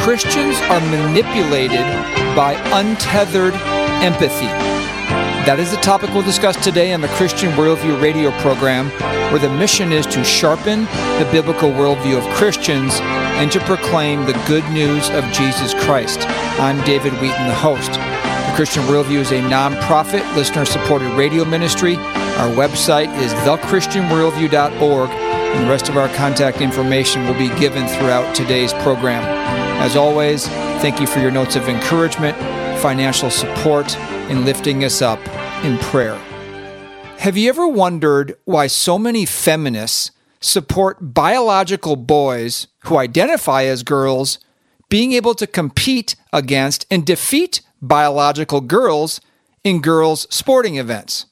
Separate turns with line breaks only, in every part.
Christians are manipulated by untethered empathy. That is the topic we'll discuss today on the Christian Worldview radio program, where the mission is to sharpen the biblical worldview of Christians and to proclaim the good news of Jesus Christ. I'm David Wheaton, the host. The Christian Worldview is a non-profit, listener-supported radio ministry. Our website is thechristianworldview.org, and the rest of our contact information will be given throughout today's program. As always, thank you for your notes of encouragement, financial support, and lifting us up in prayer. Have you ever wondered why so many feminists support biological boys who identify as girls being able to compete against and defeat biological girls in girls' sporting events?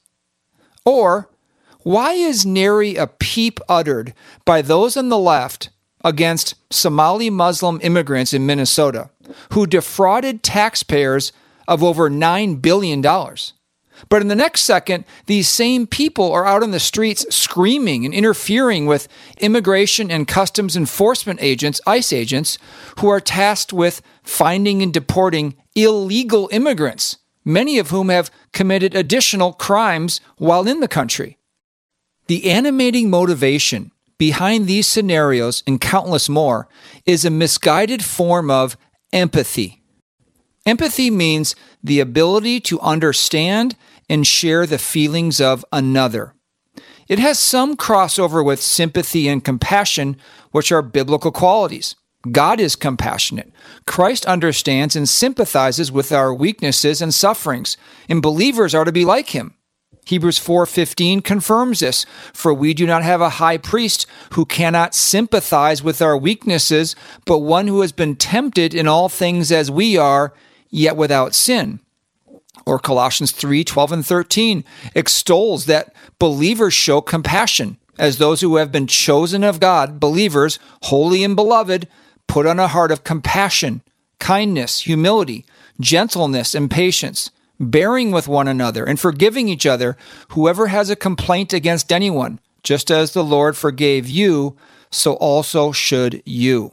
Or why is nary a peep uttered by those on the left against Somali Muslim immigrants in Minnesota who defrauded taxpayers of over $9 billion? But in the next second, these same people are out on the streets screaming and interfering with immigration and customs enforcement agents, ICE agents, who are tasked with finding and deporting illegal immigrants, many of whom have committed additional crimes while in the country. The animating motivation behind these scenarios and countless more is a misguided form of empathy. Empathy means the ability to understand and share the feelings of another. It has some crossover with sympathy and compassion, which are biblical qualities. God is compassionate. Christ understands and sympathizes with our weaknesses and sufferings, and believers are to be like him. Hebrews 4:15 confirms this, for we do not have a high priest who cannot sympathize with our weaknesses, but one who has been tempted in all things as we are, yet without sin. Or Colossians 3:12 and 13 extols that believers show compassion, as those who have been chosen of God, believers, holy and beloved, put on a heart of compassion, kindness, humility, gentleness, and patience, bearing with one another and forgiving each other, whoever has a complaint against anyone, just as the Lord forgave you, so also should you.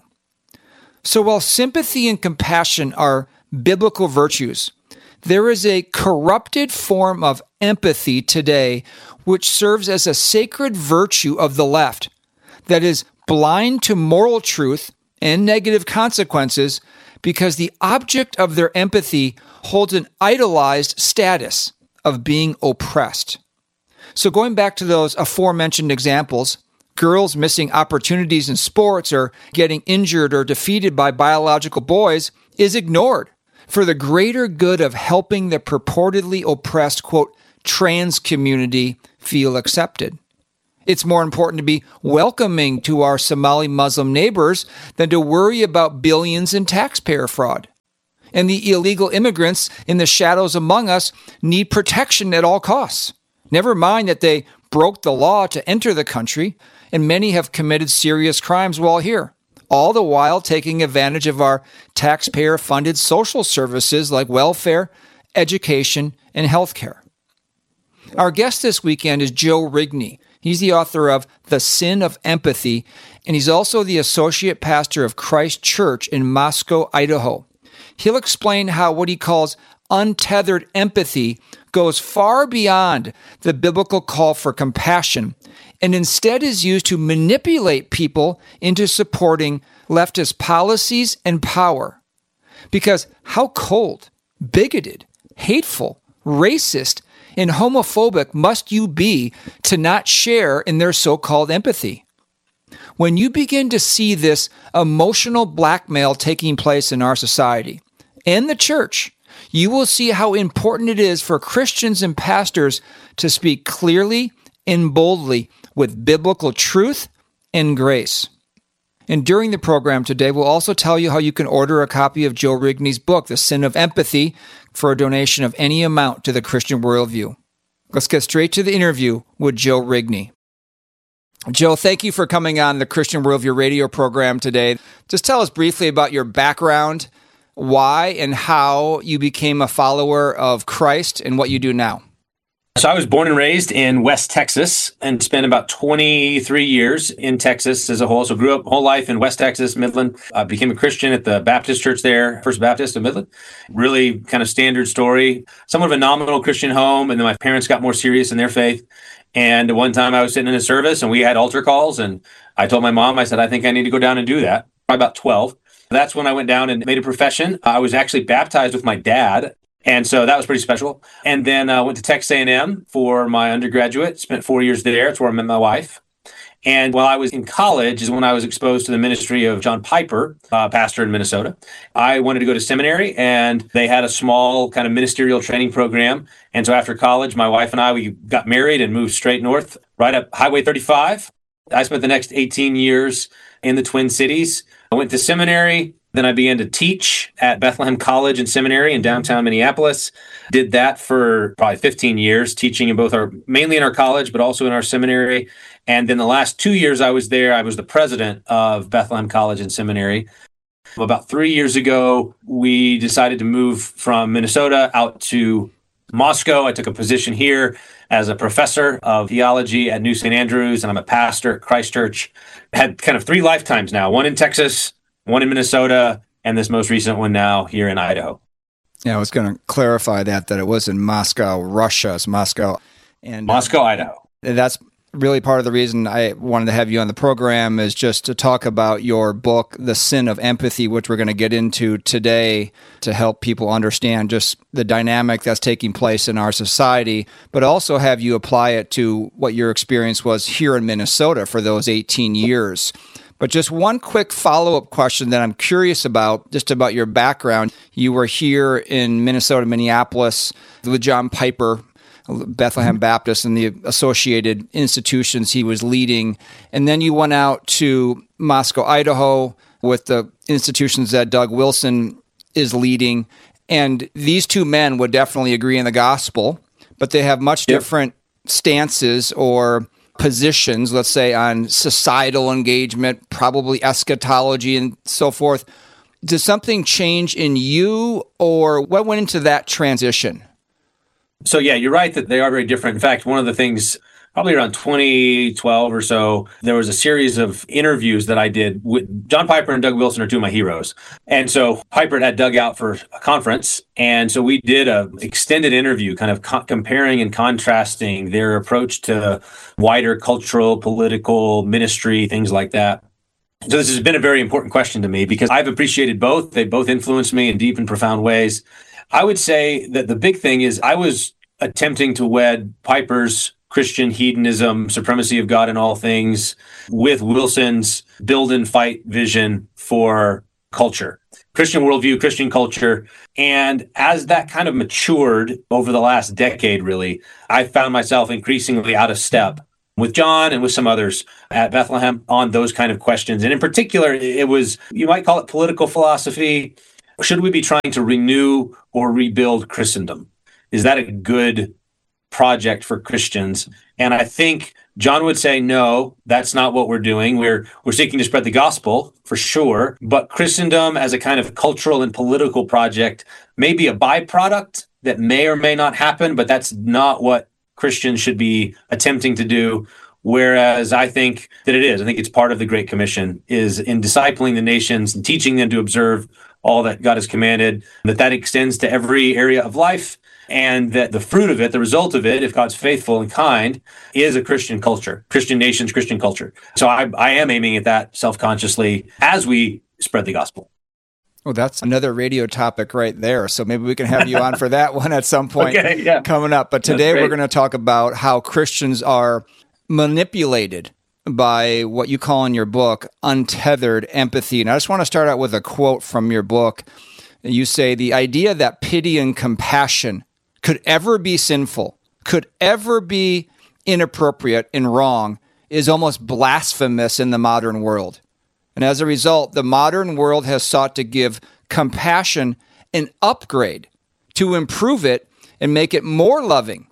So while sympathy and compassion are biblical virtues, there is a corrupted form of empathy today which serves as a sacred virtue of the left that is blind to moral truth and negative consequences because the object of their empathy holds an idolized status of being oppressed. So going back to those aforementioned examples, girls missing opportunities in sports or getting injured or defeated by biological boys is ignored for the greater good of helping the purportedly oppressed, quote, trans community feel accepted. It's more important to be welcoming to our Somali Muslim neighbors than to worry about billions in taxpayer fraud. And the illegal immigrants in the shadows among us need protection at all costs. Never mind that they broke the law to enter the country, and many have committed serious crimes while here, all the while taking advantage of our taxpayer-funded social services like welfare, education, and healthcare. Our guest this weekend is Joe Rigney. He's the author of The Sin of Empathy, and he's also the associate pastor of Christ Church in Moscow, Idaho. He'll explain how what he calls untethered empathy goes far beyond the biblical call for compassion and instead is used to manipulate people into supporting leftist policies and power. Because how cold, bigoted, hateful, racist, and homophobic must you be to not share in their so-called empathy? When you begin to see this emotional blackmail taking place in our society and the church, you will see how important it is for Christians and pastors to speak clearly and boldly with biblical truth and grace. And during the program today, we'll also tell you how you can order a copy of Joe Rigney's book, The Sin of Empathy, for a donation of any amount to the Christian Worldview. Let's get straight to the interview with Joe Rigney. Joe, thank you for coming on the Christian Worldview radio program today. Just tell us briefly about your background, why and how you became a follower of Christ, and what you do now.
So I was born and raised in West Texas and spent about 23 years in Texas as a whole. So grew up whole life in West Texas, Midland. I became a Christian at the Baptist church there, First Baptist of Midland. Really kind of standard story, somewhat of a nominal Christian home. And then my parents got more serious in their faith. And one time I was sitting in a service and we had altar calls. And I told my mom, I said, I think I need to go down and do that. Probably about 12. That's when I went down and made a profession. I was actually baptized with my dad. And so that was pretty special. And then I went to Texas A&M for my undergraduate, spent 4 years there. It's where I met my wife. And while I was in college is when I was exposed to the ministry of John Piper, pastor in Minnesota. I wanted to go to seminary, and they had a small kind of ministerial training program. And so after college, my wife and I, we got married and moved straight north, right up Highway 35. I spent the next 18 years in the Twin Cities. I went to seminary. Then I began to teach at Bethlehem College and Seminary in downtown Minneapolis. Did that for probably 15 years, teaching in mainly in our college, but also in our seminary. And then the last 2 years I was there, I was the president of Bethlehem College and Seminary. About 3 years ago, we decided to move from Minnesota out to Moscow. I took a position here as a professor of theology at New St. Andrews, and I'm a pastor at Christ Church. Had kind of 3 lifetimes now, one in Texas, one in Minnesota, and this most recent one now here in Idaho.
Yeah, I was going to clarify that it was in Moscow, Russia. It's Moscow. And
Moscow, Idaho.
That's really part of the reason I wanted to have you on the program, is just to talk about your book, The Sin of Empathy, which we're going to get into today to help people understand just the dynamic that's taking place in our society, but also have you apply it to what your experience was here in Minnesota for those 18 years. But just one quick follow-up question that I'm curious about, just about your background. You were here in Minnesota, Minneapolis, with John Piper, Bethlehem Baptist, and the associated institutions he was leading. And then you went out to Moscow, Idaho, with the institutions that Doug Wilson is leading. And these two men would definitely agree in the gospel, but they have much different stances or positions, let's say, on societal engagement, probably eschatology and so forth. Did something change in you, or what went into that transition?
So yeah, you're right that they are very different. In fact, one of the things, probably around 2012 or so, there was a series of interviews that I did with John Piper and Doug Wilson are two of my heroes. And so Piper had Doug out for a conference. And so we did an extended interview kind of comparing and contrasting their approach to wider cultural, political, ministry, things like that. So this has been a very important question to me because I've appreciated both. They both influenced me in deep and profound ways. I would say that the big thing is I was attempting to wed Piper's Christian hedonism, supremacy of God in all things, with Wilson's build and fight vision for culture, Christian worldview, Christian culture. And as that kind of matured over the last decade, really, I found myself increasingly out of step with John and with some others at Bethlehem on those kind of questions. And in particular, it was, you might call it political philosophy. Should we be trying to renew or rebuild Christendom? Is that a good project for Christians? And I think John would say, no, that's not what we're doing. We're seeking to spread the gospel for sure, but Christendom as a kind of cultural and political project may be a byproduct that may or may not happen, but that's not what Christians should be attempting to do. Whereas I think that it is. I think it's part of the Great Commission is in discipling the nations and teaching them to observe all that God has commanded, that extends to every area of life. And that the fruit of it, the result of it, if God's faithful and kind, is a Christian culture, Christian nations, Christian culture. So I am aiming at that self-consciously as we spread the gospel.
Well, that's another radio topic right there. So maybe we can have you on for that one at some point coming up. But today we're going to talk about how Christians are manipulated by what you call in your book, untethered empathy. And I just want to start out with a quote from your book. You say, the idea that pity and compassion could ever be sinful, could ever be inappropriate and wrong, is almost blasphemous in the modern world. And as a result, the modern world has sought to give compassion an upgrade to improve it and make it more loving.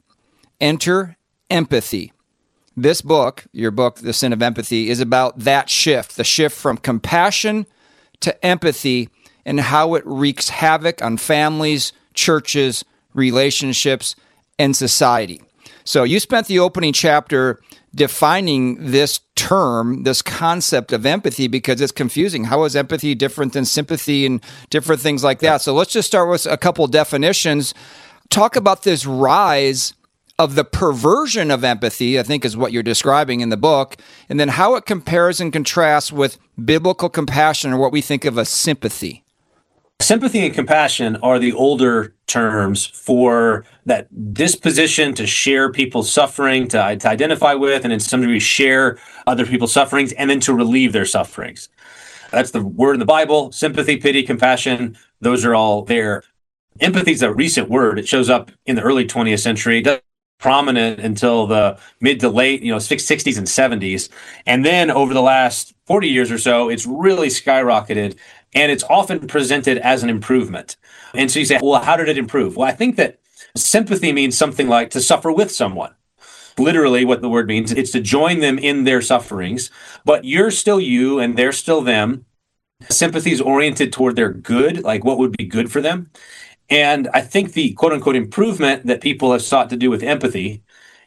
Enter empathy. This book, your book, The Sin of Empathy, is about that shift, the shift from compassion to empathy and how it wreaks havoc on families, churches, relationships, and society. So you spent the opening chapter defining this term, this concept of empathy, because it's confusing. How is empathy different than sympathy and different things like that? So let's just start with a couple definitions. Talk about this rise of the perversion of empathy, I think is what you're describing in the book, and then how it compares and contrasts with biblical compassion, or what we think of as sympathy.
Sympathy and compassion are the older terms for that disposition to share people's suffering, to identify with, and in some degree share other people's sufferings, and then to relieve their sufferings. That's the word in the Bible. Sympathy, pity, compassion, those are all there. Empathy is a recent word. It shows up in the early 20th century. It doesn't prominent until the mid to late, 60s and 70s. And then over the last 40 years or so, it's really skyrocketed, and it's often presented as an improvement. And so you say, well, how did it improve? Well, I think that sympathy means something like to suffer with someone. Literally what the word means, it's to join them in their sufferings, but you're still you and they're still them. Sympathy is oriented toward their good, like what would be good for them. And I think the quote unquote improvement that people have sought to do with empathy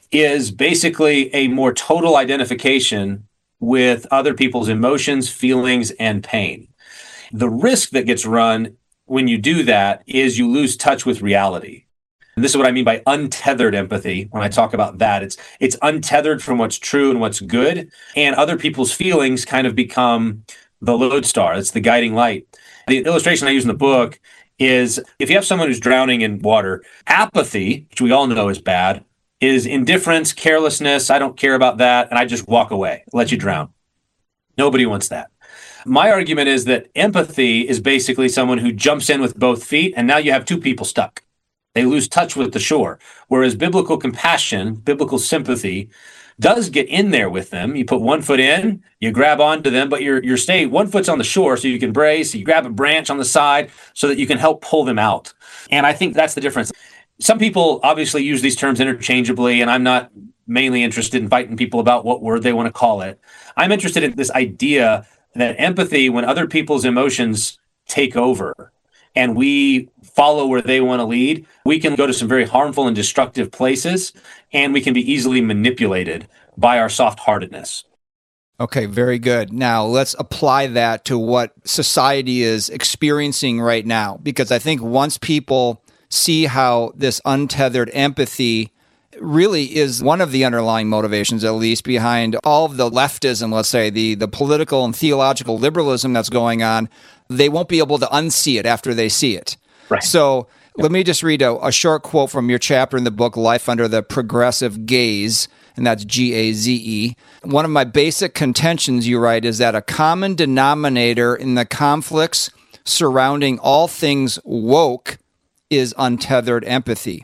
is basically a more total identification with other people's emotions, feelings, and pain. The risk that gets run when you do that is you lose touch with reality. And this is what I mean by untethered empathy. When I talk about that, it's untethered from what's true and what's good, and other people's feelings kind of become the lodestar. It's the guiding light. The illustration I use in the book is if you have someone who's drowning in water, apathy, which we all know is bad, is indifference, carelessness. I don't care about that, and I just walk away, let you drown. Nobody wants that. My argument is that empathy is basically someone who jumps in with both feet, and now you have two people stuck. They lose touch with the shore. Whereas biblical compassion, biblical sympathy, does get in there with them. You put one foot in, you grab onto them, but you're staying, one foot's on the shore so you can brace, you grab a branch on the side so that you can help pull them out. And I think that's the difference. Some people obviously use these terms interchangeably, and I'm not mainly interested in fighting people about what word they want to call it. I'm interested in this idea that empathy, when other people's emotions take over and we follow where they want to lead, we can go to some very harmful and destructive places, and we can be easily manipulated by our soft-heartedness.
Okay, very good. Now, let's apply that to what society is experiencing right now, because I think once people see how this untethered empathy really is one of the underlying motivations, at least, behind all of the leftism, let's say, the political and theological liberalism that's going on, they won't be able to unsee it after they see it.
Right.
So let me just read a short quote from your chapter in the book, Life Under the Progressive Gaze, and that's Gaze. One of my basic contentions, you write, is that a common denominator in the conflicts surrounding all things woke is untethered empathy.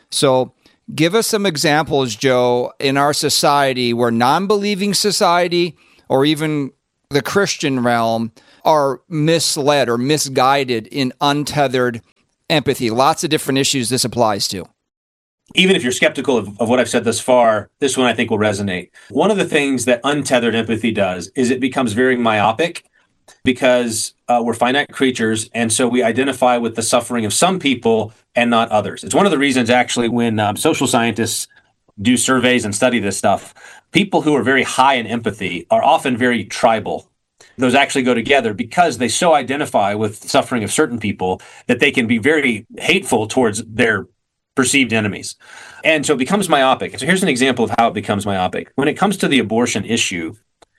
So give us some examples, Joe, in our society where non-believing society or even the Christian realm are misled or misguided in untethered empathy. Lots of different issues this applies to.
Even if you're skeptical of what I've said thus far, this one I think will resonate. One of the things that untethered empathy does is it becomes very myopic because we're finite creatures, and so we identify with the suffering of some people and not others. It's one of the reasons, actually, when social scientists do surveys and study this stuff, people who are very high in empathy are often very tribal. Those actually go together because they so identify with the suffering of certain people that they can be very hateful towards their perceived enemies. And so it becomes myopic. So here's an example of how it becomes myopic. When it comes to the abortion issue,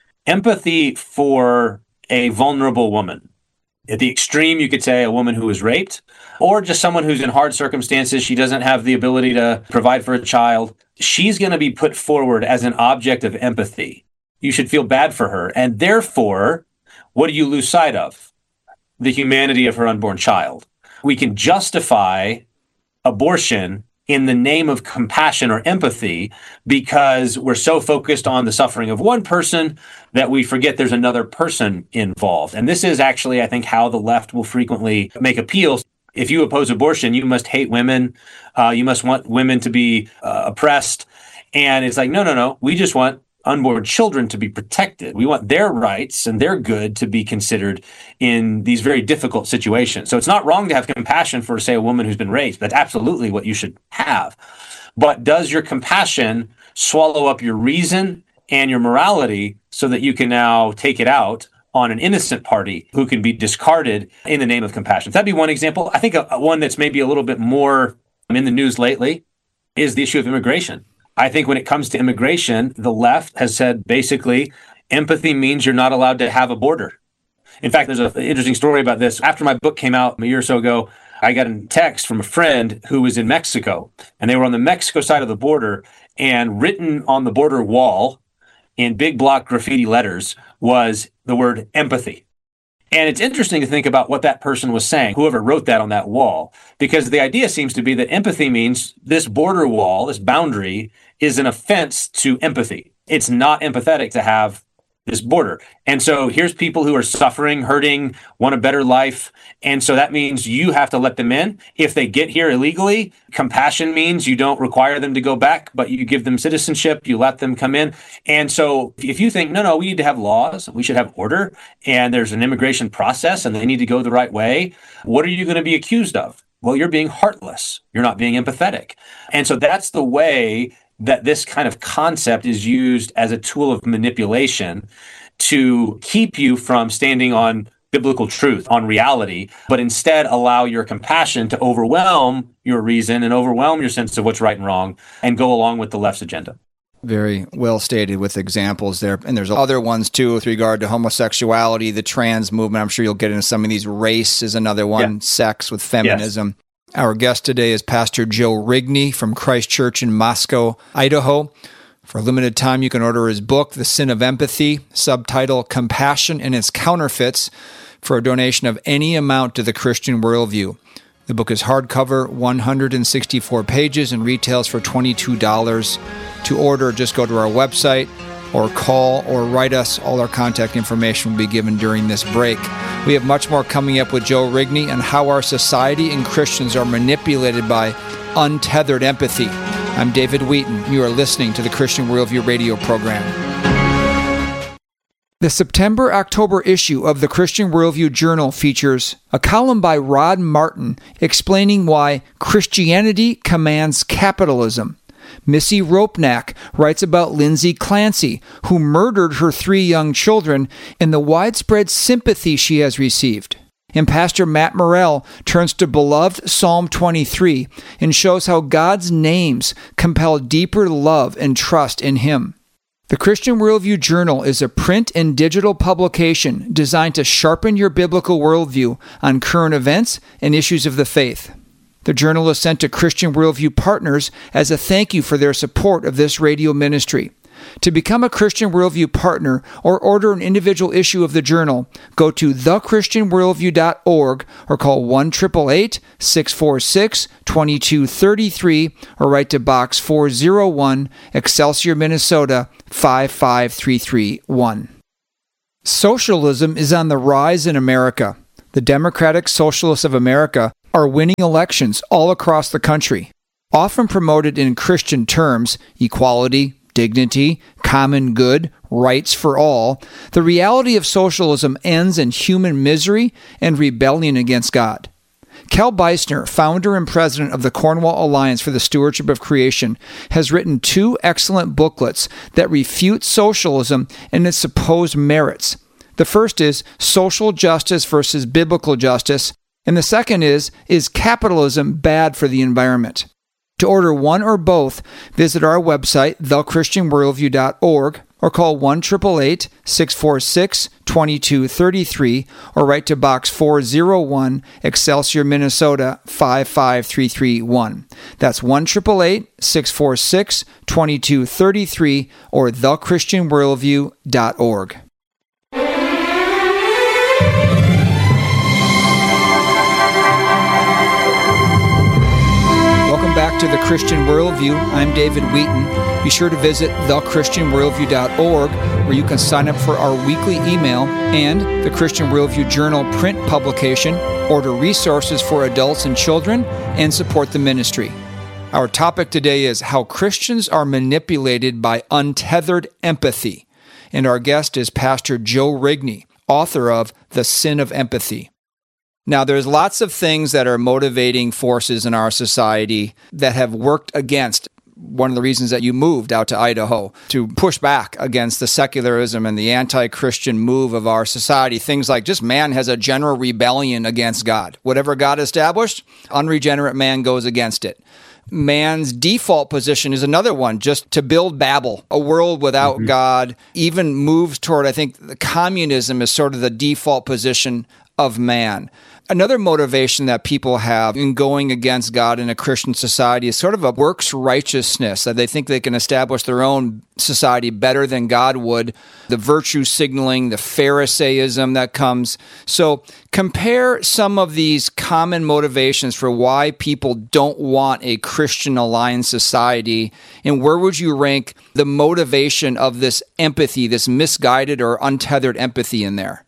empathy for a vulnerable woman, at the extreme, you could say a woman who was raped, or just someone who's in hard circumstances, she doesn't have the ability to provide for a child, she's going to be put forward as an object of empathy. You should feel bad for her. And therefore, what do you lose sight of? The humanity of her unborn child. We can justify abortion in the name of compassion or empathy because we're so focused on the suffering of one person that we forget there's another person involved. And this is actually, I think, how the left will frequently make appeals. If you oppose abortion, you must hate women. You must want women to be oppressed. And it's like, no. We just want unborn children to be protected. We want their rights and their good to be considered in these very difficult situations. So it's not wrong to have compassion for, say, a woman who's been raped. That's absolutely what you should have. but does your compassion swallow up your reason and your morality so that you can now take it out on an innocent party who can be discarded in the name of compassion? That'd be one example. I think one that's maybe a little bit more in the news lately is the issue of immigration. I think when it comes to immigration, the left has said basically empathy means you're not allowed to have a border. In fact, there's an interesting story about this. After my book came out a year or so ago, I got a text from a friend who was in Mexico, and they were on the Mexico side of the border, and written on the border wall in big block graffiti letters was the word empathy. And it's interesting to think about what that person was saying, whoever wrote that on that wall, because the idea seems to be that empathy means this border wall, this boundary, is an offense to empathy. It's not empathetic to have this border. And so here's people who are suffering, hurting, want a better life. And so that means you have to let them in. If they get here illegally, compassion means you don't require them to go back, but you give them citizenship, you let them come in. And so if you think, no, we need to have laws, we should have order, and there's an immigration process and they need to go the right way, what are you going to be accused of? Well, you're being heartless. You're not being empathetic. And so that's the way that this kind of concept is used as a tool of manipulation to keep you from standing on biblical truth, on reality, but instead allow your compassion to overwhelm your reason and overwhelm your sense of what's right and wrong and go along with the left's agenda.
Very well stated with examples there. And there's other ones, too, with regard to homosexuality, the trans movement. I'm sure you'll get into some of these. Race is another one, sex with feminism. Yes. Our guest today is Pastor Joe Rigney from Christ Church in Moscow, Idaho. For a limited time, you can order his book, The Sin of Empathy, subtitle Compassion and Its Counterfeits, for a donation of any amount to the Christian Worldview. The book is hardcover, 164 pages, and retails for $22. To order, just go to our website or call or write us. All our contact information will be given during this break. We have much more coming up with Joe Rigney on how our society and Christians are manipulated by untethered empathy. I'm David Wheaton. You are listening to the Christian Worldview radio program. The September-October issue of the Christian Worldview Journal features a column by Rod Martin explaining why Christianity commands capitalism. Missy Ropnack writes about Lindsay Clancy, who murdered her 3 young children, and the widespread sympathy she has received. And Pastor Matt Morrell turns to beloved Psalm 23 and shows how God's names compel deeper love and trust in Him. The Christian Worldview Journal is a print and digital publication designed to sharpen your biblical worldview on current events and issues of the faith. The journal is sent to Christian Worldview partners as a thank you for their support of this radio ministry. To become a Christian Worldview partner or order an individual issue of the journal, go to thechristianworldview.org or call 1-888-646-2233 or write to Box 401, Excelsior, Minnesota 55331. Socialism is on the rise in America. The Democratic Socialists of America are winning elections all across the country. Often promoted in Christian terms, equality, dignity, common good, rights for all, the reality of socialism ends in human misery and rebellion against God. Kel Beisner, founder and president of the Cornwall Alliance for the Stewardship of Creation, has written 2 excellent booklets that refute socialism and its supposed merits. The first is Social Justice versus Biblical Justice, and the second is capitalism bad for the environment? To order one or both, visit our website, thechristianworldview.org, or call 1-888-646-2233, or write to Box 401, Excelsior, Minnesota 55331. That's 1-888-646-2233, or thechristianworldview.org. Back to the Christian Worldview. I'm David Wheaton. Be sure to visit thechristianworldview.org, where you can sign up for our weekly email and the Christian Worldview Journal print publication, order resources for adults and children, and support the ministry. Our topic today is how Christians are manipulated by untethered empathy. And our guest is Pastor Joe Rigney, author of The Sin of Empathy. Now, there's lots of things that are motivating forces in our society that have worked against one of the reasons that you moved out to Idaho, to push back against the secularism and the anti-Christian move of our society. Things like just man has a general rebellion against God. Whatever God established, unregenerate man goes against it. Man's default position is another one, just to build Babel, a world without God, even moves toward, I think, the communism is sort of the default position of man. Another motivation that people have in going against God in a Christian society is sort of a works righteousness, that they think they can establish their own society better than God would, the virtue signaling, the Pharisaism that comes. So compare some of these common motivations for why people don't want a Christian-aligned society, and where would you rank the motivation of this empathy, this misguided or untethered empathy in there?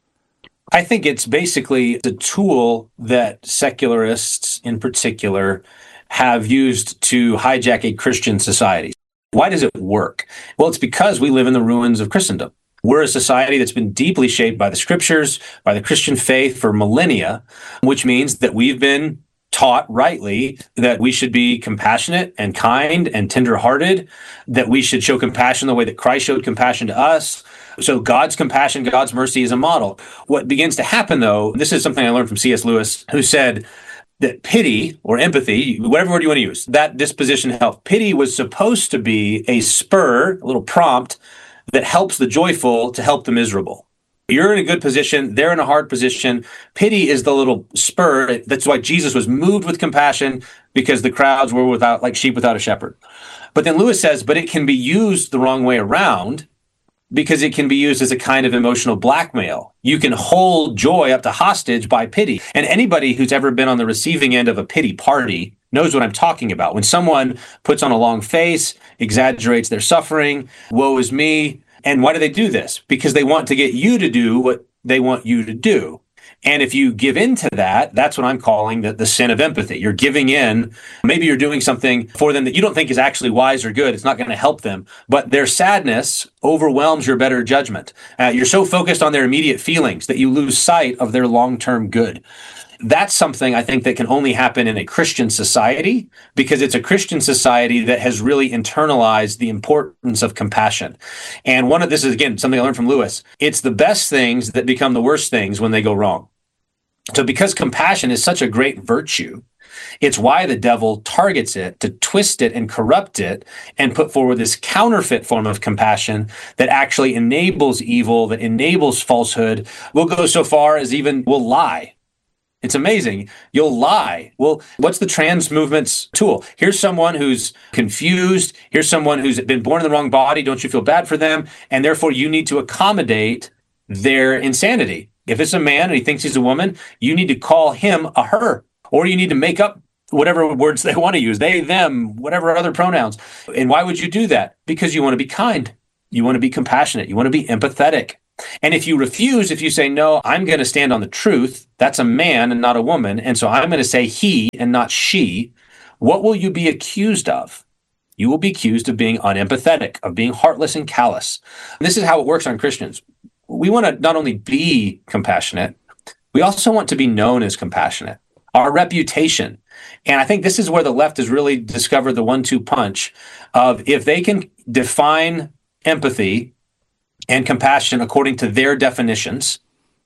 I think it's basically the tool that secularists in particular have used to hijack a Christian society. Why does it work? Well, it's because we live in the ruins of Christendom. We're a society that's been deeply shaped by the scriptures, by the Christian faith for millennia, which means that we've been taught rightly that we should be compassionate and kind and tenderhearted, that we should show compassion the way that Christ showed compassion to us. So God's compassion, God's mercy is a model. What begins to happen, though, this is something I learned from C.S. Lewis, who said that pity or empathy, whatever word you want to use, that disposition help. Pity was supposed to be a spur, a little prompt that helps the joyful to help the miserable. You're in a good position, they're in a hard position. Pity is the little spur. That's why Jesus was moved with compassion, because the crowds were without, like sheep without a shepherd. But then Lewis says, but it can be used the wrong way around, because it can be used as a kind of emotional blackmail. You can hold joy up to hostage by pity. And anybody who's ever been on the receiving end of a pity party knows what I'm talking about. When someone puts on a long face, exaggerates their suffering, woe is me. And why do they do this? Because they want to get you to do what they want you to do. And if you give in to that, that's what I'm calling the sin of empathy. You're giving in. Maybe you're doing something for them that you don't think is actually wise or good. It's not going to help them. But their sadness overwhelms your better judgment. You're so focused on their immediate feelings that you lose sight of their long-term good. That's something I think that can only happen in a Christian society, because it's a Christian society that has really internalized the importance of compassion. And this is, again, something I learned from Lewis. It's the best things that become the worst things when they go wrong. So because compassion is such a great virtue, it's why the devil targets it to twist it and corrupt it and put forward this counterfeit form of compassion that actually enables evil, that enables falsehood. We'll go so far as even will lie. It's amazing. You'll lie. Well, what's the trans movement's tool? Here's someone who's confused. Here's someone who's been born in the wrong body. Don't you feel bad for them? And therefore, you need to accommodate their insanity. If it's a man and he thinks he's a woman, you need to call him a her, or you need to make up whatever words they want to use, they, them, whatever other pronouns. And why would you do that? Because you want to be kind. You want to be compassionate. You want to be empathetic. And if you refuse, if you say, no, I'm going to stand on the truth, that's a man and not a woman, and so I'm going to say he and not she, what will you be accused of? You will be accused of being unempathetic, of being heartless and callous. And this is how it works on Christians. We want to not only be compassionate, we also want to be known as compassionate. Our reputation. And I think this is where the left has really discovered the 1-2 punch of, if they can define empathy and compassion according to their definitions,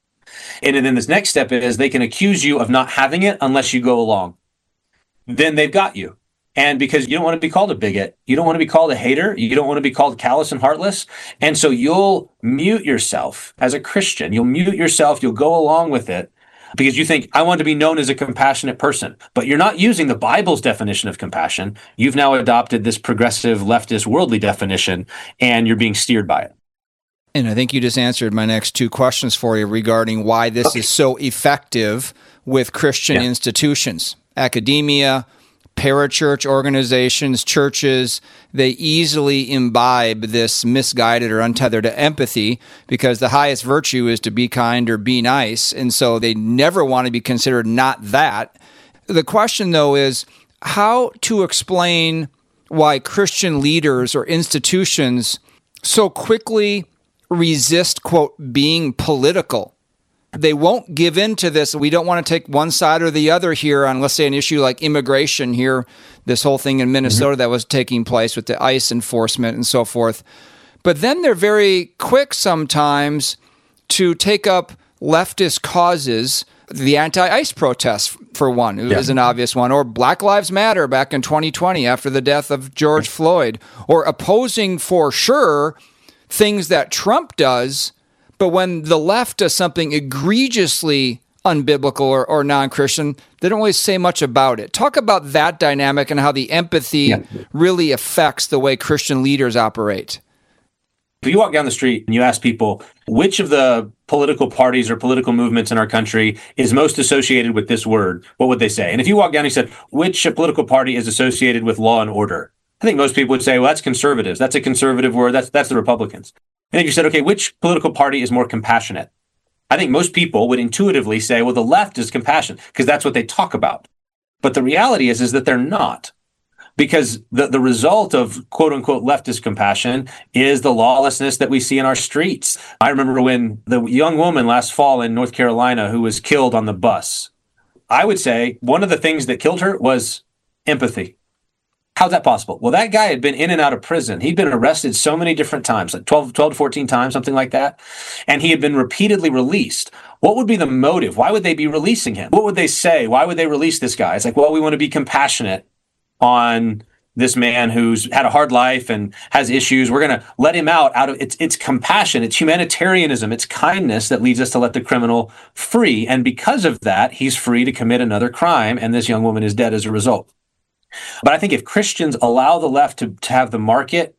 and then this next step is they can accuse you of not having it unless you go along. Then they've got you. And because you don't want to be called a bigot, you don't want to be called a hater, you don't want to be called callous and heartless. And so you'll mute yourself as a Christian. You'll mute yourself. You'll go along with it because you think, I want to be known as a compassionate person. But you're not using the Bible's definition of compassion. You've now adopted this progressive, leftist, worldly definition, and you're being steered by it.
And I think you just answered my next 2 questions for you regarding why this is so effective with Christian institutions, academia, parachurch organizations, churches. They easily imbibe this misguided or untethered empathy because the highest virtue is to be kind or be nice. And so they never want to be considered not that. The question, though, is how to explain why Christian leaders or institutions so quickly resist, quote, being political they won't give in to this. We don't want to take one side or the other here on, let's say, an issue like immigration here, this whole thing in Minnesota that was taking place with the ICE enforcement and so forth. But then they're very quick sometimes to take up leftist causes. The anti-ICE protests, for one, is an obvious one. Or Black Lives Matter back in 2020 after the death of George Floyd. Or opposing, for sure, things that Trump does. But when the left does something egregiously unbiblical or non-Christian, they don't really say much about it. Talk about that dynamic and how the empathy really affects the way Christian leaders operate.
If you walk down the street and you ask people, which of the political parties or political movements in our country is most associated with this word, what would they say? And if you walk down and you said, which political party is associated with law and order? I think most people would say, well, that's conservatives. That's a conservative word. That's the Republicans. And if you said, okay, which political party is more compassionate? I think most people would intuitively say, well, the left is compassionate because that's what they talk about. But the reality is that they're not. Because the result of quote unquote leftist compassion is the lawlessness that we see in our streets. I remember when the young woman last fall in North Carolina who was killed on the bus, I would say one of the things that killed her was empathy. How's that possible? Well, that guy had been in and out of prison. He'd been arrested so many different times, like 12 to 14 times, something like that. And he had been repeatedly released. What would be the motive? Why would they be releasing him? What would they say? Why would they release this guy? It's like, well, we want to be compassionate on this man who's had a hard life and has issues. We're going to let him out of it's compassion, it's humanitarianism, it's kindness that leads us to let the criminal free. And because of that, he's free to commit another crime. And this young woman is dead as a result. But I think if Christians allow the left to have the market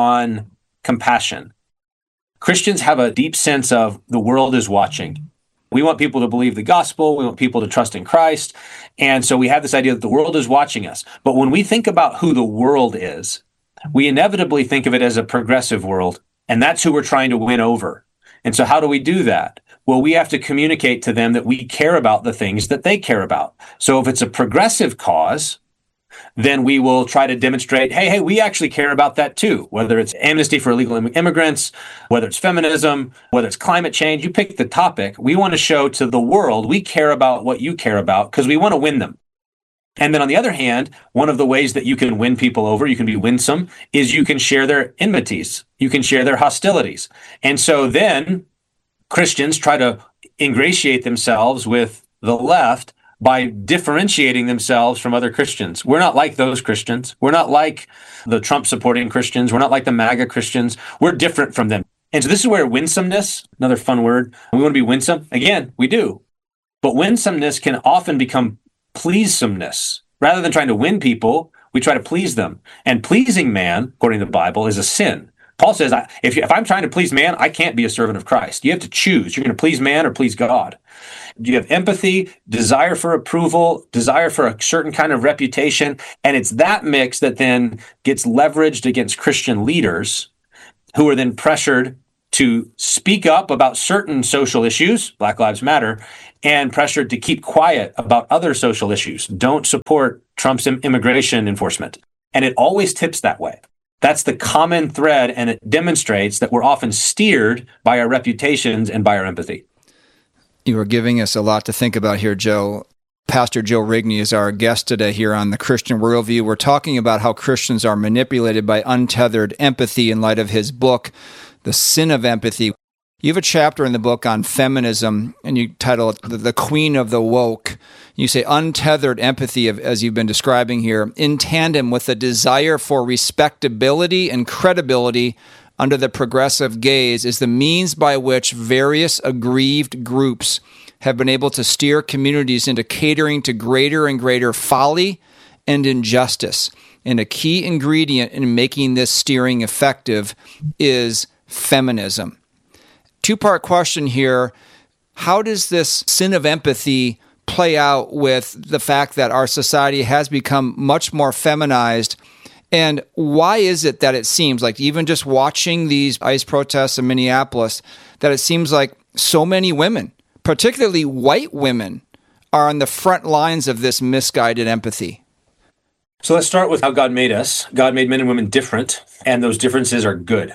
on compassion, Christians have a deep sense of the world is watching. We want people to believe the gospel. We want people to trust in Christ. And so we have this idea that the world is watching us. But when we think about who the world is, we inevitably think of it as a progressive world. And that's who we're trying to win over. And so how do we do that? Well, we have to communicate to them that we care about the things that they care about. So if it's a progressive cause, then we will try to demonstrate, hey, we actually care about that too, whether it's amnesty for illegal immigrants, whether it's feminism, whether it's climate change, you pick the topic. We want to show to the world we care about what you care about because we want to win them. And then on the other hand, one of the ways that you can win people over, you can be winsome, is you can share their enmities. You can share their hostilities. And so then Christians try to ingratiate themselves with the left by differentiating themselves from other Christians. We're not like those Christians. We're not like the Trump-supporting Christians. We're not like the MAGA Christians. We're different from them. And so this is where winsomeness, another fun word, we want to be winsome. Again, we do. But winsomeness can often become pleasomeness. Rather than trying to win people, we try to please them. And pleasing man, according to the Bible, is a sin. Paul says, if I'm trying to please man, I can't be a servant of Christ. You have to choose. You're going to please man or please God. You have empathy, desire for approval, desire for a certain kind of reputation. And it's that mix that then gets leveraged against Christian leaders who are then pressured to speak up about certain social issues, Black Lives Matter, and pressured to keep quiet about other social issues. Don't support Trump's immigration enforcement. And it always tips that way. That's the common thread, and it demonstrates that we're often steered by our reputations and by our empathy.
You are giving us a lot to think about here, Joe. Pastor Joe Rigney is our guest today here on The Christian Worldview. We're talking about how Christians are manipulated by untethered empathy in light of his book, The Sin of Empathy. You have a chapter in the book on feminism, and you title it The Queen of the Woke. You say untethered empathy, as you've been describing here, in tandem with a desire for respectability and credibility under the progressive gaze, is the means by which various aggrieved groups have been able to steer communities into catering to greater and greater folly and injustice. And a key ingredient in making this steering effective is feminism. Two-part question here. How does this sin of empathy play out with the fact that our society has become much more feminized? And why is it that it seems like, even just watching these ICE protests in Minneapolis, that it seems like so many women, particularly white women, are on the front lines of this misguided empathy?
So let's start with how God made us. God made men and women different, and those differences are good.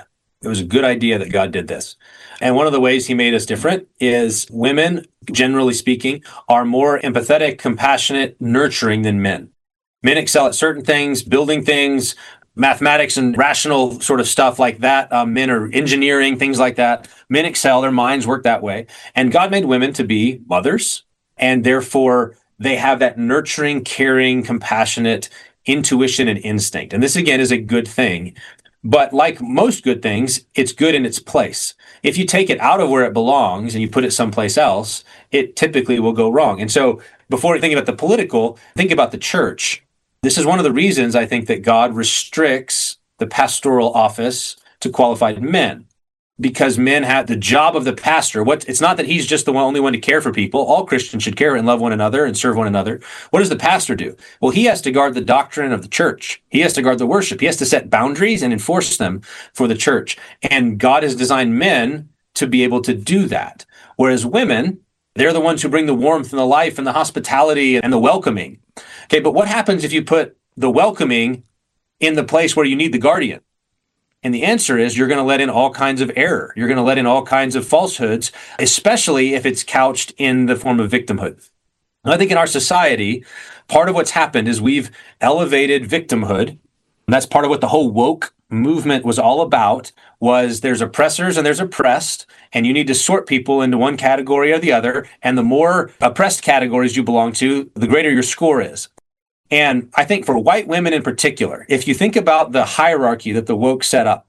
It was a good idea that God did this. And one of the ways he made us different is women, generally speaking, are more empathetic, compassionate, nurturing than men. Men excel at certain things, building things, mathematics and rational sort of stuff like that. Men are engineering, things like that. Men excel, their minds work that way. And God made women to be mothers, and therefore they have that nurturing, caring, compassionate intuition and instinct. And this, again, is a good thing. But like most good things, it's good in its place. If you take it out of where it belongs and you put it someplace else, it typically will go wrong. And so before you think about the political, think about the church. This is one of the reasons I think that God restricts the pastoral office to qualified men, because men have the job of the pastor. It's not that he's just the only one to care for people. All Christians should care and love one another and serve one another. What does the pastor do? Well, he has to guard the doctrine of the church. He has to guard the worship. He has to set boundaries and enforce them for the church. And God has designed men to be able to do that. Whereas women, they're the ones who bring the warmth and the life and the hospitality and the welcoming. Okay, but what happens if you put the welcoming in the place where you need the guardian? And the answer is you're going to let in all kinds of error. You're going to let in all kinds of falsehoods, especially if it's couched in the form of victimhood. And I think in our society, part of what's happened is we've elevated victimhood. And that's part of what the whole woke movement was all about, was there's oppressors and there's oppressed, and you need to sort people into one category or the other. And the more oppressed categories you belong to, the greater your score is. And I think for white women in particular, if you think about the hierarchy that the woke set up,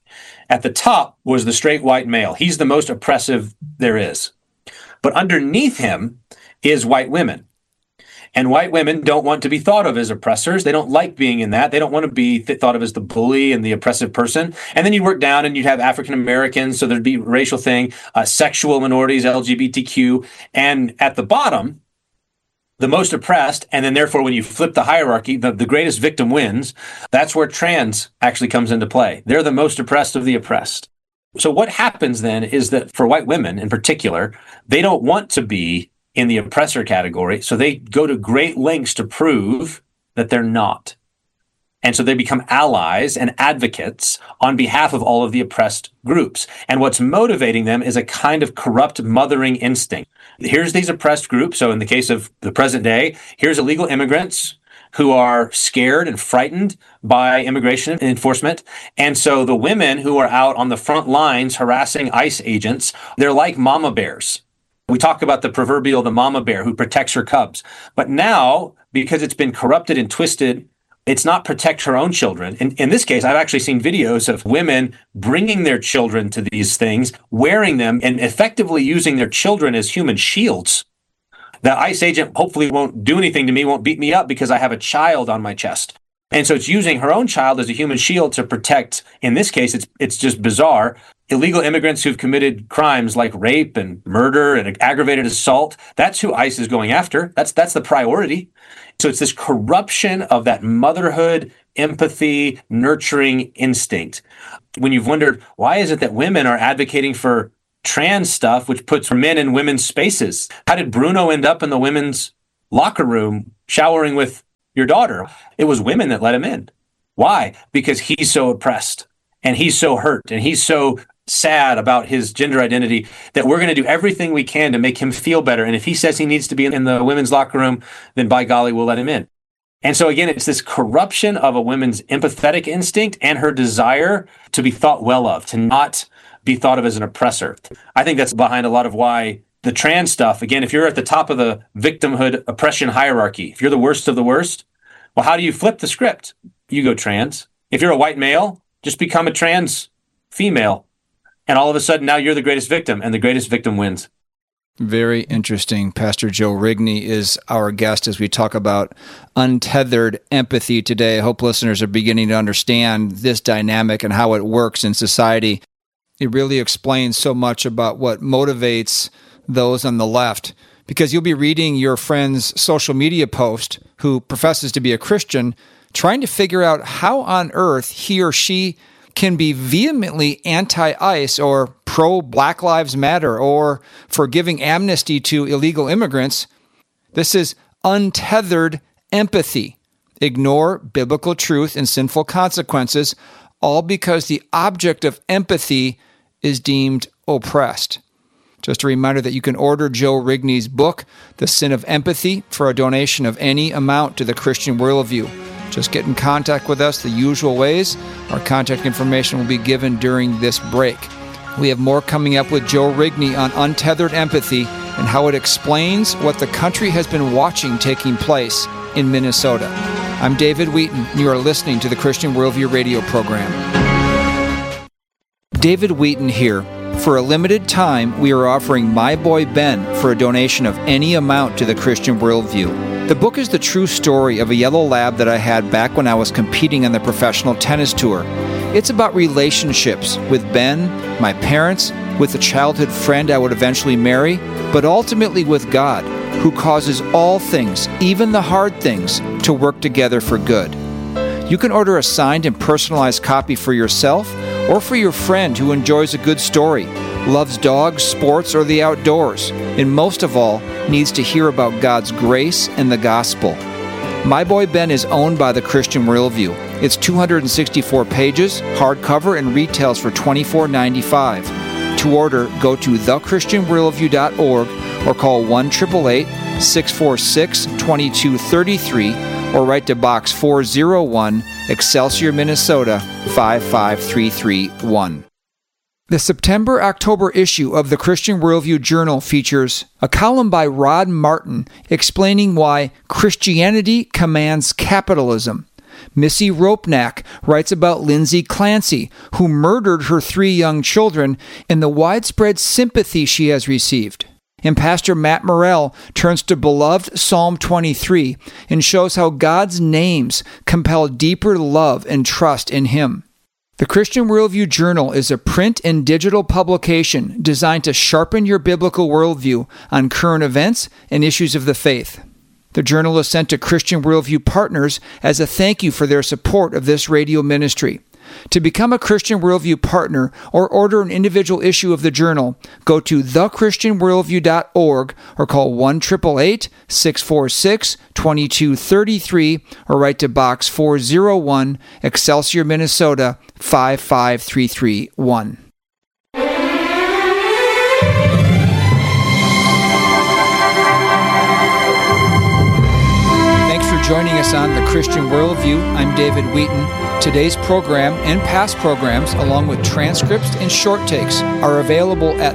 at the top was the straight white male. He's the most oppressive there is. But underneath him is white women. And white women don't want to be thought of as oppressors. They don't like being in that. They don't want to be thought of as the bully and the oppressive person. And then you work down and you'd have African Americans, so there'd be a racial thing, sexual minorities, LGBTQ. And at the bottom, the most oppressed, and then therefore when you flip the hierarchy, the greatest victim wins. That's where trans actually comes into play. They're the most oppressed of the oppressed. So what happens then is that for white women in particular, they don't want to be in the oppressor category, so they go to great lengths to prove that they're not. And so they become allies and advocates on behalf of all of the oppressed groups. And what's motivating them is a kind of corrupt mothering instinct. Here's these oppressed groups. So in the case of the present day, here's illegal immigrants who are scared and frightened by immigration enforcement. And so the women who are out on the front lines harassing ICE agents, they're like mama bears. We talk about the proverbial, the mama bear who protects her cubs. But now, because it's been corrupted and twisted, it's not protect her own children. In this case, I've actually seen videos of women bringing their children to these things, wearing them, and effectively using their children as human shields. The ICE agent hopefully won't do anything to me, won't beat me up because I have a child on my chest. And so it's using her own child as a human shield to protect, in this case, it's just bizarre, illegal immigrants who've committed crimes like rape and murder and aggravated assault. That's who ICE is going after. That's the priority. So it's this corruption of that motherhood, empathy, nurturing instinct. When you've wondered, why is it that women are advocating for trans stuff, which puts men in women's spaces? How did Bruno end up in the women's locker room showering with your daughter? It was women that let him in. Why? Because he's so oppressed and he's so hurt and he's so sad about his gender identity that we're going to do everything we can to make him feel better. And if he says he needs to be in the women's locker room, then by golly, we'll let him in. And so again, it's this corruption of a woman's empathetic instinct and her desire to be thought well of, to not be thought of as an oppressor. I think that's behind a lot of why the trans stuff, again, if you're at the top of the victimhood oppression hierarchy, if you're the worst of the worst, well, how do you flip the script? You go trans. If you're a white male, just become a trans female. And all of a sudden, now you're the greatest victim, and the greatest victim wins.
Very interesting. Pastor Joe Rigney is our guest as we talk about untethered empathy today. I hope listeners are beginning to understand this dynamic and how it works in society. It really explains so much about what motivates those on the left, because you'll be reading your friend's social media post who professes to be a Christian, trying to figure out how on earth he or she can be vehemently anti-ICE or pro-Black Lives Matter or for giving amnesty to illegal immigrants. This is untethered empathy. Ignore biblical truth and sinful consequences, all because the object of empathy is deemed oppressed. Just a reminder that you can order Joe Rigney's book, The Sin of Empathy, for a donation of any amount to the Christian Worldview. Just get in contact with us the usual ways. Our contact information will be given during this break. We have more coming up with Joe Rigney on untethered empathy and how it explains what the country has been watching taking place in Minnesota. I'm David Wheaton, and you are listening to the Christian Worldview radio program. David Wheaton here. For a limited time, we are offering My Boy Ben for a donation of any amount to the Christian Worldview. The book is the true story of a yellow lab that I had back when I was competing on the professional tennis tour. It's about relationships with Ben, my parents, with the childhood friend I would eventually marry, but ultimately with God, who causes all things, even the hard things, to work together for good. You can order a signed and personalized copy for yourself or for your friend who enjoys a good story, loves dogs, sports, or the outdoors, and most of all, needs to hear about God's grace and the gospel. My Boy Ben is owned by the Christian Worldview. It's 264 pages, hardcover, and retails for $24.95. To order, go to thechristianworldview.org or call 1-888-646-2233 or write to Box 401, Excelsior, Minnesota 55331. The September-October issue of the Christian Worldview Journal features a column by Rod Martin explaining why Christianity commands capitalism. Missy Ropnack writes about Lindsay Clancy, who murdered her 3 young children, and the widespread sympathy she has received. And Pastor Matt Morrell turns to beloved Psalm 23 and shows how God's names compel deeper love and trust in Him. The Christian Worldview Journal is a print and digital publication designed to sharpen your biblical worldview on current events and issues of the faith. The journal is sent to Christian Worldview partners as a thank you for their support of this radio ministry. To become a Christian Worldview partner or order an individual issue of the journal, go to thechristianworldview.org or call 1-888-646-2233 or write to Box 401, Excelsior, Minnesota 55331. Joining us on The Christian Worldview, I'm David Wheaton. Today's program and past programs, along with transcripts and short takes, are available at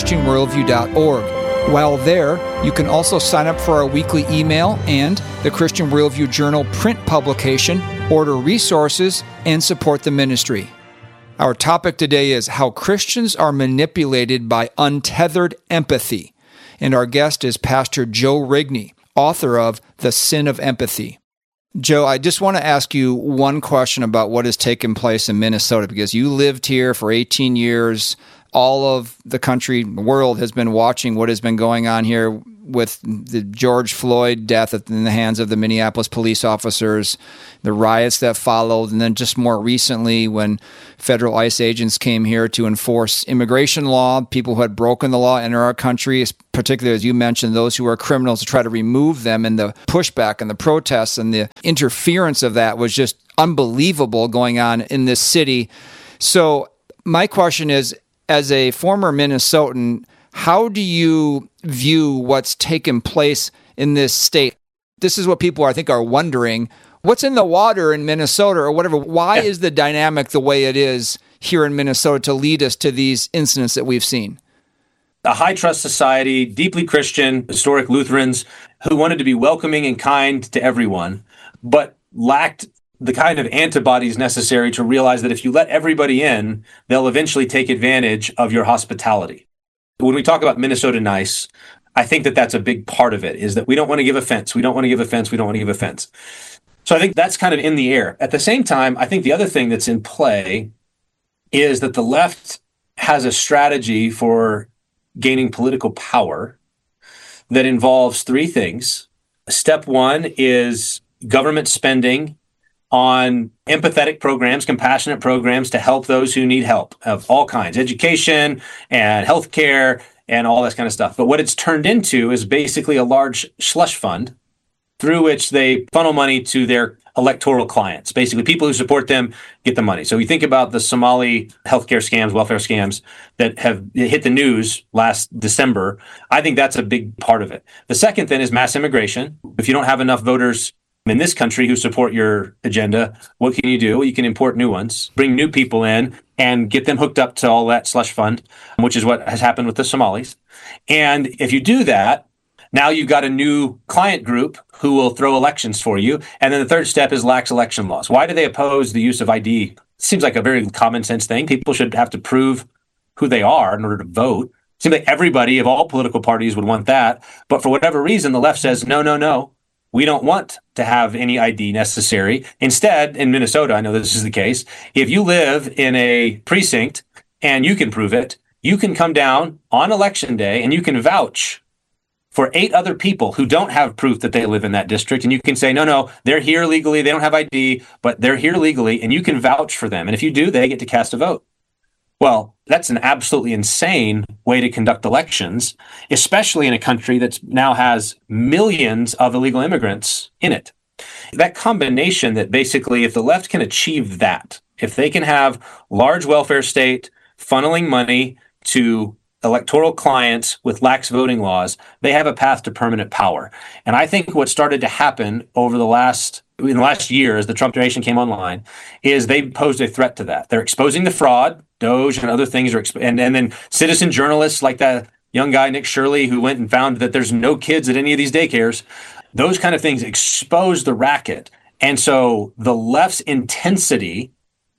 thechristianworldview.org. While there, you can also sign up for our weekly email and the Christian Worldview Journal print publication, order resources, and support the ministry. Our topic today is how Christians are manipulated by untethered empathy, and our guest is Pastor Joe Rigney, author of The Sin of Empathy. Joe, I just want to ask you one question about what has taken place in Minnesota, because you lived here for 18 years. All of the country, the world has been watching what has been going on here with the George Floyd death in the hands of the Minneapolis police officers, the riots that followed, and then just more recently when federal ICE agents came here to enforce immigration law, people who had broken the law enter our country, particularly, as you mentioned, those who are criminals, to try to remove them, and the pushback and the protests and the interference of that was just unbelievable going on in this city. So my question is, as a former Minnesotan, how do you view what's taken place in this state? This is what people, I think, are wondering. What's in the water in Minnesota or whatever? Why is the dynamic the way it is here in Minnesota to lead us to these incidents that we've seen?
A high-trust society, deeply Christian, historic Lutherans who wanted to be welcoming and kind to everyone, but lacked the kind of antibodies necessary to realize that if you let everybody in, they'll eventually take advantage of your hospitality. When we talk about Minnesota nice, I think that that's a big part of it, is that we don't want to give offense. We don't want to give offense. We don't want to give offense. So I think that's kind of in the air. At the same time, I think the other thing that's in play is that the left has a strategy for gaining political power that involves 3 things. Step 1 is government spending on empathetic programs, compassionate programs to help those who need help of all kinds, education and healthcare and all that kind of stuff. But what it's turned into is basically a large slush fund through which they funnel money to their electoral clients. Basically, people who support them get the money. So you think about the Somali healthcare scams, welfare scams that have hit the news last December. I think that's a big part of it. The second then is mass immigration. If you don't have enough voters in this country who support your agenda, what can you do? Well, you can import new ones, bring new people in, and get them hooked up to all that slush fund, which is what has happened with the Somalis. And if you do that, now you've got a new client group who will throw elections for you. And then the third step is lax election laws. Why do they oppose the use of ID? Seems like a very common sense thing. People should have to prove who they are in order to vote. Seems like everybody of all political parties would want that. But for whatever reason, the left says, no, no, no. We don't want to have any ID necessary. Instead, in Minnesota, I know this is the case, if you live in a precinct and you can prove it, you can come down on election day and you can vouch for 8 other people who don't have proof that they live in that district. And you can say, no, no, they're here legally. They don't have ID, but they're here legally. And you can vouch for them. And if you do, they get to cast a vote. Well, that's an absolutely insane way to conduct elections, especially in a country that now has millions of illegal immigrants in it. That combination that basically, if the left can achieve that, if they can have large welfare state funneling money to electoral clients with lax voting laws, they have a path to permanent power. And I think what started to happen in the last year, as the Trump generation came online, is they posed a threat to that. They're exposing the fraud, Doge and other things, and then citizen journalists like that young guy, Nick Shirley, who went and found that there's no kids at any of these daycares. Those kind of things expose the racket. And so the left's intensity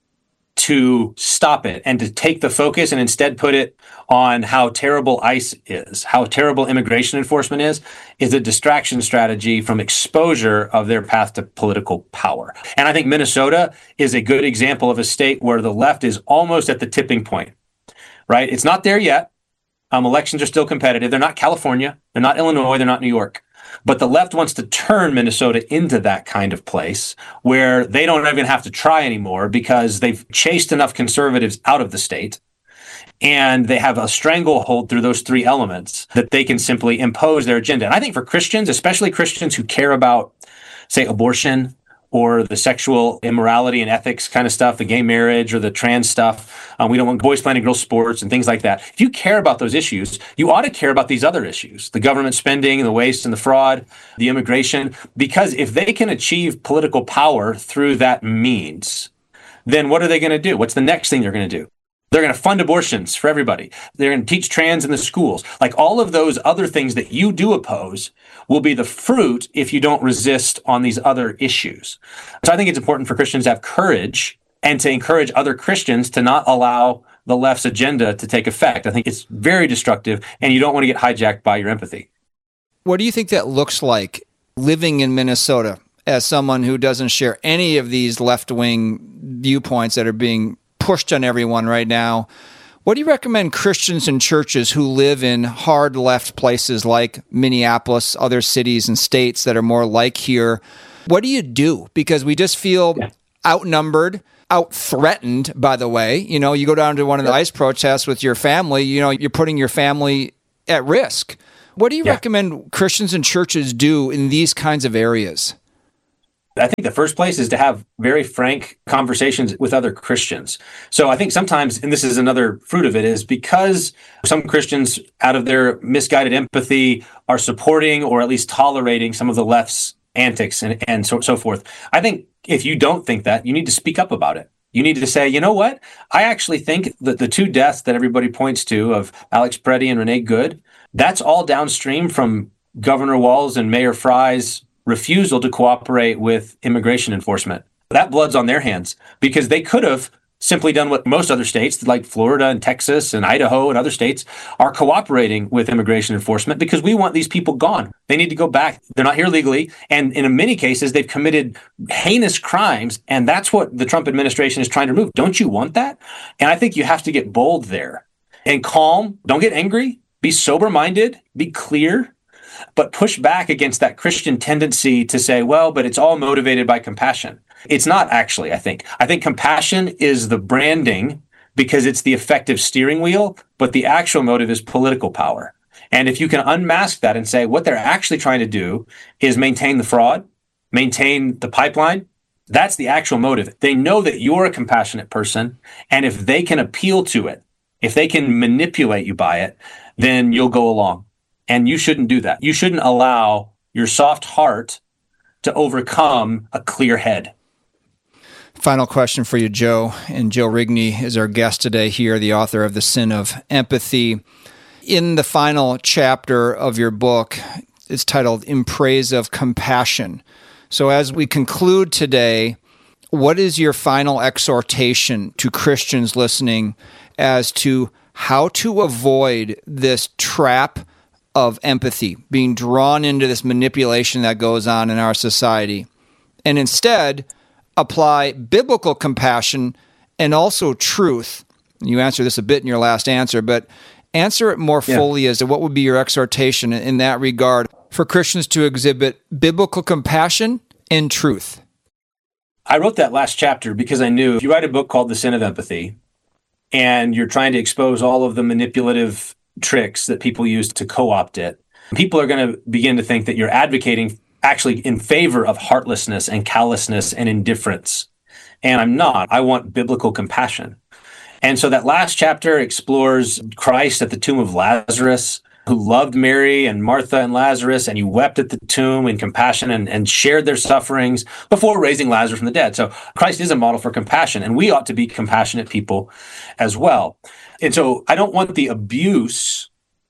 to stop it and to take the focus and instead put it on how terrible ICE is, how terrible immigration enforcement is a distraction strategy from exposure of their path to political power. And I think Minnesota is a good example of a state where the left is almost at the tipping point, right? It's not there yet. Elections are still competitive. They're not California. They're not Illinois. They're not New York. But the left wants to turn Minnesota into that kind of place where they don't even have to try anymore because they've chased enough conservatives out of the state and they have a stranglehold through those 3 elements that they can simply impose their agenda. And I think for Christians, especially Christians who care about, say, abortion or the sexual immorality and ethics kind of stuff, the gay marriage or the trans stuff. We don't want boys playing in girls' sports and things like that. If you care about those issues, you ought to care about these other issues, the government spending, the waste and the fraud, the immigration, because if they can achieve political power through that means, then what are they going to do? What's the next thing they're going to do? They're going to fund abortions for everybody. They're going to teach trans in the schools. Like all of those other things that you do oppose will be the fruit if you don't resist on these other issues. So I think it's important for Christians to have courage and to encourage other Christians to not allow the left's agenda to take effect. I think it's very destructive, and you don't want to get hijacked by your empathy.
What do you think that looks like living in Minnesota as someone who doesn't share any of these left-wing viewpoints that are being pushed on everyone right now? What do you recommend Christians and churches who live in hard left places like Minneapolis, other cities and states that are more like here? What do you do? Because we just feel outnumbered, out-threatened, by the way. You know, you go down to one of the ICE protests with your family, you know, you're putting your family at risk. What do you recommend Christians and churches do in these kinds of areas?
I think the first place is to have very frank conversations with other Christians. So I think sometimes, and this is another fruit of it, is because some Christians, out of their misguided empathy, are supporting or at least tolerating some of the left's antics and so forth. I think if you don't think that, you need to speak up about it. You need to say, you know what? I actually think that the 2 deaths that everybody points to of Alex Preddy and Renee Good, that's all downstream from Governor Walz and Mayor Fry's refusal to cooperate with immigration enforcement. That blood's on their hands because they could have simply done what most other states like Florida and Texas and Idaho and other states are cooperating with immigration enforcement because we want these people gone. They need to go back. They're not here legally. And in many cases, they've committed heinous crimes. And that's what the Trump administration is trying to remove. Don't you want that? And I think you have to get bold there and calm. Don't get angry. Be sober-minded. Be clear. But push back against that Christian tendency to say, well, but it's all motivated by compassion. It's not actually, I think. I think compassion is the branding because it's the effective steering wheel, but the actual motive is political power. And if you can unmask that and say what they're actually trying to do is maintain the fraud, maintain the pipeline, That's the actual motive. They know that you're a compassionate person, and if they can appeal to it, if they can manipulate you by it, then you'll go along. And you shouldn't do that. You shouldn't allow your soft heart to overcome a clear head.
Final question for you, Joe. And Joe Rigney is our guest today here, the author of The Sin of Empathy. In the final chapter of your book, it's titled In Praise of Compassion. So as we conclude today, what is your final exhortation to Christians listening as to how to avoid this trap of empathy, being drawn into this manipulation that goes on in our society, and instead apply biblical compassion and also truth? You answered this a bit in your last answer, but answer it more fully as to what would be your exhortation in that regard for Christians to exhibit biblical compassion and truth.
I wrote that last chapter because I knew if you write a book called The Sin of Empathy and you're trying to expose all of the manipulative tricks that people use to co-opt it, people are going to begin to think that you're advocating actually in favor of heartlessness and callousness and indifference. And I'm not. I want biblical compassion. And so that last chapter explores Christ at the tomb of Lazarus, who loved Mary and Martha and Lazarus, and he wept at the tomb in compassion and shared their sufferings before raising Lazarus from the dead. So Christ is a model for compassion, and we ought to be compassionate people as well. And so I don't want the abuse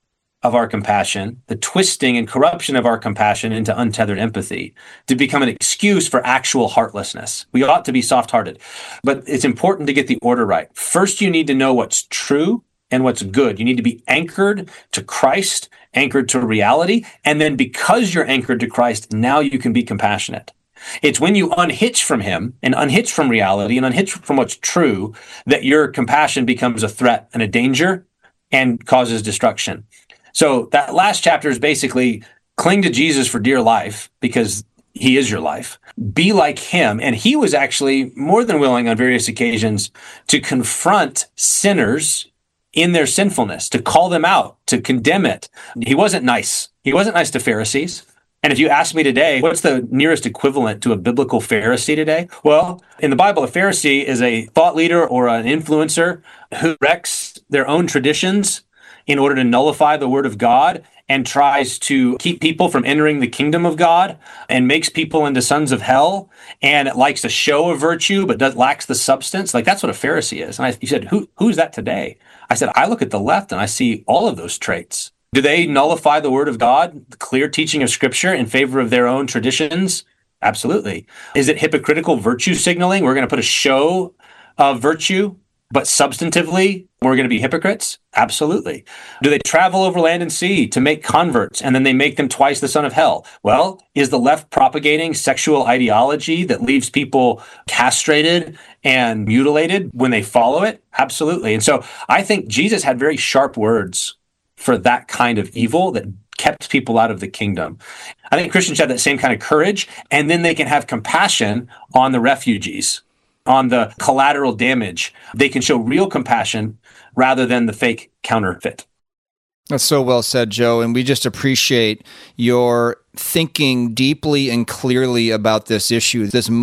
of our compassion, the twisting and corruption of our compassion into untethered empathy to become an excuse for actual heartlessness. We ought to be soft-hearted, but it's important to get the order right. First, you need to know what's true and what's good. You need to be anchored to Christ, anchored to reality, and then because you're anchored to Christ, now you can be compassionate. It's when you unhitch from him and unhitch from reality and unhitch from what's true that your compassion becomes a threat and a danger and causes destruction. So that last chapter is basically cling to Jesus for dear life because he is your life. Be like him. And he was actually more than willing on various occasions to confront sinners in their sinfulness, to call them out, to condemn it. He wasn't nice. He wasn't nice to Pharisees. And if you ask me today, what's the nearest equivalent to a biblical Pharisee today? Well, in the Bible, a Pharisee is a thought leader or an influencer who wrecks their own traditions in order to nullify the word of God and tries to keep people from entering the kingdom of God and makes people into sons of hell and likes a show of virtue but lacks the substance. Like that's what a Pharisee is. And you said, who's that today? I said, I look at the left and I see all of those traits. Do they nullify the word of God, the clear teaching of Scripture in favor of their own traditions? Absolutely. Is it hypocritical virtue signaling? We're going to put a show of virtue, but substantively, we're going to be hypocrites? Absolutely. Do they travel over land and sea to make converts, and then they make them twice the son of hell? Well, is the left propagating sexual ideology that leaves people castrated and mutilated when they follow it? Absolutely. And so I think Jesus had very sharp words for that kind of evil that kept people out of the kingdom. I think Christians have that same kind of courage, and then they can have compassion on the refugees, on the collateral damage. They can show real compassion rather than the fake counterfeit.
That's so well said, Joe. And we just appreciate your thinking deeply and clearly about this issue, this